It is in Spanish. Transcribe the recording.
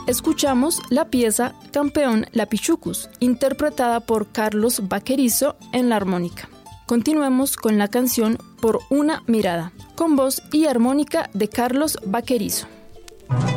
Escuchamos la pieza Campeón La Pichucus, interpretada por Carlos Vaquerizo en la armónica. Continuemos con la canción Por una mirada, con voz y armónica de Carlos Vaquerizo.